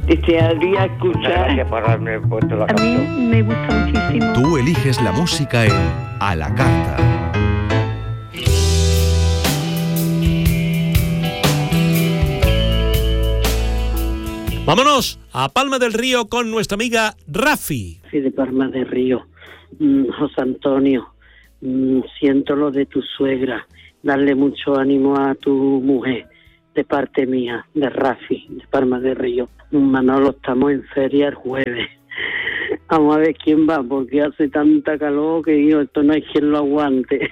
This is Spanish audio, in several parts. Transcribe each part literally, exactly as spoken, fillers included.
Desearía escuchar. Gracias por haberme puesto la A mí canción. me gusta muchísimo. Tú eliges la música en A la Carta. Vámonos a Palma del Río con nuestra amiga Rafi. Sí, de Palma del Río. Mm, José Antonio, mm, siento lo de tu suegra. Darle mucho ánimo a tu mujer, de parte mía, de Rafi, de Palma del Río. Manolo, estamos en feria el jueves. Vamos a ver quién va, porque hace tanta calor que yo, esto no hay quien lo aguante.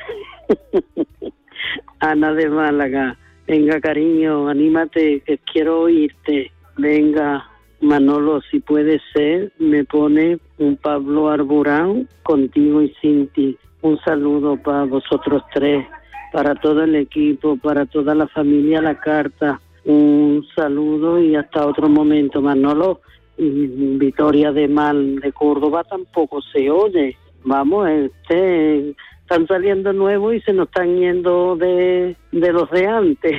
Ana de Málaga, venga cariño, anímate, que quiero oírte. Venga, Manolo, si puede ser, me pone un Pablo Arburán, Contigo y sin ti. Un saludo para vosotros tres, para todo el equipo, para toda la familia La Carta. Un saludo y hasta otro momento, Manolo. Y Vitoria de Mal de Córdoba tampoco se oye. Vamos, este, están saliendo nuevos y se nos están yendo de, de los de antes.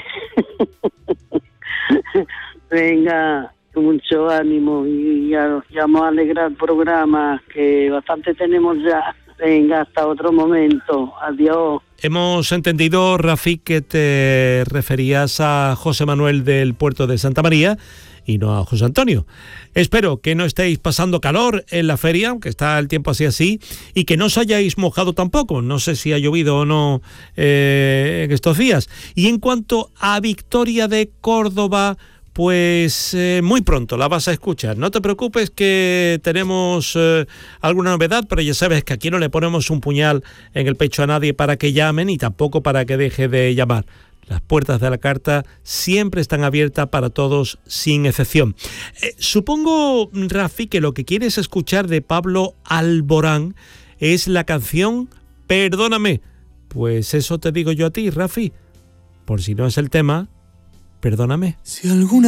Venga, mucho ánimo y ya, ya vamos a alegrar el programa, que bastante tenemos ya. Venga, hasta otro momento. Adiós. Hemos entendido, Rafi, que te referías a José Manuel del puerto de Santa María y no a José Antonio. Espero que no estéis pasando calor en la feria, aunque está el tiempo así así, y que no os hayáis mojado tampoco. No sé si ha llovido o no eh, en estos días. Y en cuanto a Victoria de Córdoba, pues eh, muy pronto la vas a escuchar. No te preocupes que tenemos eh, alguna novedad, pero ya sabes que aquí no le ponemos un puñal en el pecho a nadie para que llamen y tampoco para que deje de llamar. Las puertas de La Carta siempre están abiertas para todos, sin excepción. Eh, supongo, Rafi, que lo que quieres escuchar de Pablo Alborán es la canción Perdóname. Pues eso te digo yo a ti, Rafi. Por si no es el tema, perdóname. Si alguna